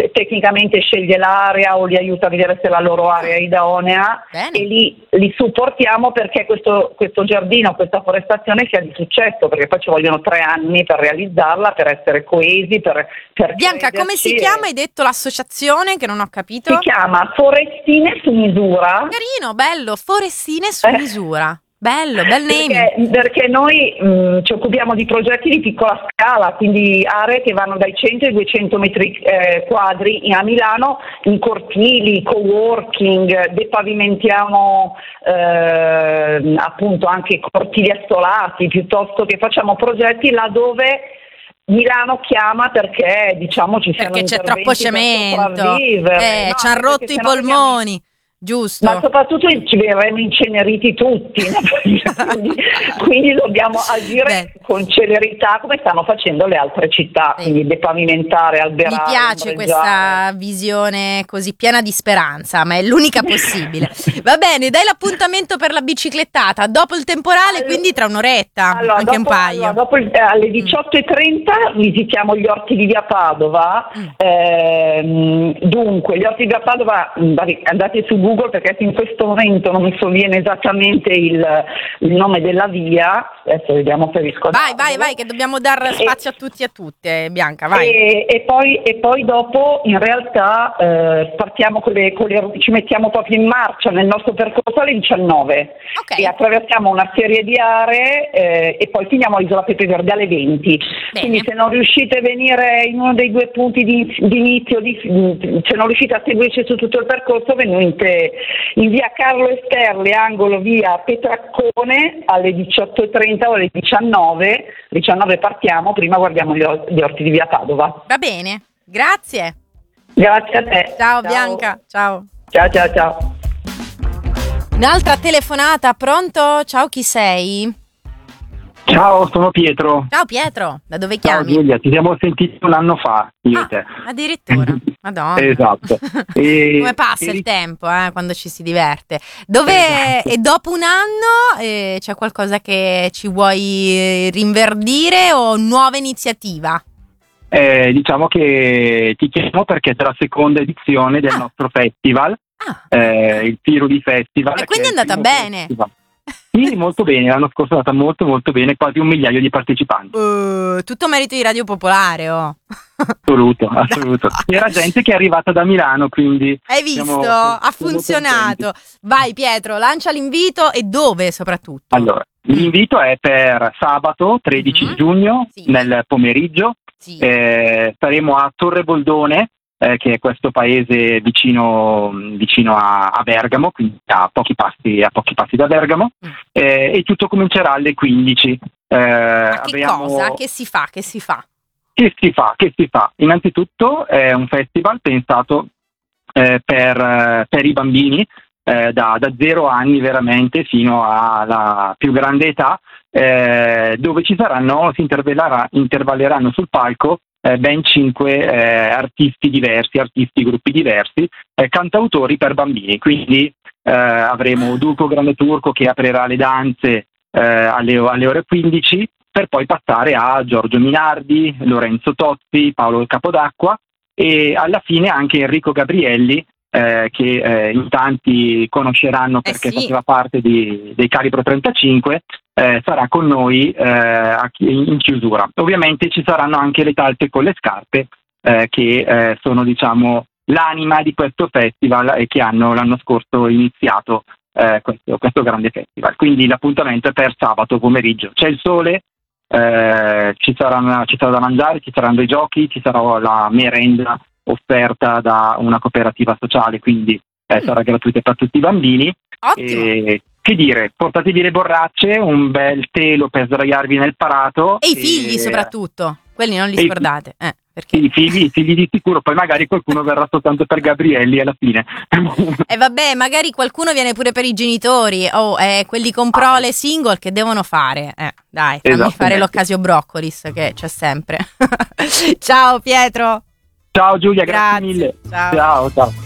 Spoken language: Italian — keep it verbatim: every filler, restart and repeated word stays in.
tecnicamente sceglie l'area o li aiuta a vedere se la loro area è idonea. Bene. E li, li supportiamo perché questo, questo giardino, questa forestazione sia di successo, perché poi ci vogliono tre anni per realizzarla, per essere coesi, per, per Bianca, come si chiama? Hai detto l'associazione che non ho capito? Si chiama Forestine su misura. Carino, bello, Forestine su Eh. misura. Bello, bel name. Perché, perché noi mh, ci occupiamo di progetti di piccola scala, quindi aree che vanno dai cento ai duecento metri eh, quadri a Milano, in cortili, coworking, depavimentiamo eh, appunto anche cortili astolati, piuttosto che facciamo progetti laddove Milano chiama perché diciamo ci sono Perché c'è interventi troppo per cemento, sopravvivere. eh, No, ci hanno perché rotto i sennò polmoni. Giusto. Ma soprattutto ci verremo inceneriti tutti, no? quindi, quindi dobbiamo agire Beh. con celerità come stanno facendo le altre città, Sì. quindi depavimentare, alberare. Mi piace ombreggiare. questa visione così piena di speranza, ma è l'unica possibile. Va bene, dai l'appuntamento per la biciclettata dopo il temporale, Allora- quindi tra un'oretta, Allora, anche dopo, un paio. allora, dopo il- eh, alle diciotto e trenta visitiamo gli orti di via Padova. Mm. Ehm, dunque, gli orti di via Padova, mh, vabbè, andate su Google perché in questo momento non mi sovviene esattamente il, il nome della via. Adesso vediamo se riesco a Vai, vai, darvelo. vai, che dobbiamo dare E- spazio a tutti e a tutte, Bianca, vai. E, e, poi, e poi dopo in realtà eh, partiamo con le, con le, ci mettiamo proprio in marcia nel nostro percorso alle diciannove Ok. e attraversiamo una serie di aree eh, e poi finiamo all'Isola Pepe Verde alle venti. Bene. Quindi se non riuscite a venire in uno dei due punti di, di inizio, di, se non riuscite a seguirci su tutto il percorso, venite in via Carlo Esterle, angolo via Petraccone alle diciotto e trenta o alle diciannove. diciannove partiamo, prima guardiamo gli, or- gli orti di via Padova. Va bene, grazie. Grazie a te. Ciao, Bianca, ciao. Ciao ciao ciao. Un'altra telefonata, pronto? Ciao, chi sei? Ciao, sono Pietro. Ciao Pietro, da dove Ciao chiami? Giulia, ci siamo sentiti un anno fa, io Ah, e te. addirittura, madonna. Esatto. E- Come passa e- il tempo eh, quando ci si diverte. Dove Esatto. e dopo un anno eh, c'è qualcosa che ci vuoi rinverdire o nuova iniziativa? Eh, diciamo che ti chiamo perché c'è la seconda edizione del Ah. nostro festival, Ah, eh, il Piruli Festival. E quindi che è andata il primo bene. festival. Sì, molto bene, l'anno scorso è andata molto molto bene, quasi un migliaio di partecipanti. uh, tutto merito di Radio Popolare, oh. Assoluto, assoluto. C'era gente che è arrivata da Milano, quindi... Hai visto? siamo- Ha siamo funzionato. contenti. Vai Pietro, lancia l'invito e dove soprattutto? Allora, l'invito è per sabato tredici Mhm. giugno Sì. nel pomeriggio. Sì. Eh, saremo a Torre Boldone, eh, che è questo paese vicino, vicino a, a Bergamo, quindi a pochi passi, a pochi passi da Bergamo, Mm. eh, e tutto comincerà alle quindici. Eh, Ma che abbiamo- cosa? Che si fa? Che si fa? Che si fa? Che si fa? Innanzitutto è un festival pensato eh, per, eh, per i bambini eh, da, da zero anni veramente fino alla più grande età, eh, dove ci saranno, si intervallerà- intervalleranno sul palco eh, ben cinque eh, artisti diversi, artisti gruppi diversi, eh, cantautori per bambini. Quindi eh, avremo Duco Grande Turco che aprirà le danze eh, alle, alle ore quindici, per poi passare a Giorgio Minardi, Lorenzo Tozzi, Paolo Capodacqua e alla fine anche Enrico Gabrielli, eh, che eh, in tanti conosceranno perché Eh sì. faceva parte di, dei Calibro trentacinque, eh, sarà con noi eh, a chi- in chiusura. Ovviamente ci saranno anche le talpe con le scarpe, eh, che eh, sono diciamo l'anima di questo festival e che hanno l'anno scorso iniziato eh, questo, questo grande festival. Quindi l'appuntamento è per sabato pomeriggio. C'è il sole, eh, ci, saranno, ci sarà da mangiare, ci saranno dei giochi, ci sarà la merenda offerta da una cooperativa sociale, quindi eh, sarà gratuita per tutti i bambini. Ottimo. E, che dire, portatevi le borracce, un bel telo per sdraiarvi nel parato. E i figli soprattutto, quelli non li e i- scordate, eh, perché... Sì, i figli, i figli di sicuro, poi magari qualcuno verrà soltanto per Gabrielli alla fine. E vabbè, magari qualcuno viene pure per i genitori o eh, quelli con prole single che devono fare. Eh, dai, fammi Esattamente. fare l'occasio broccolis che c'è sempre. Ciao Pietro. Ciao Giulia, grazie, Grazie, mille. ciao. Ciao, ciao.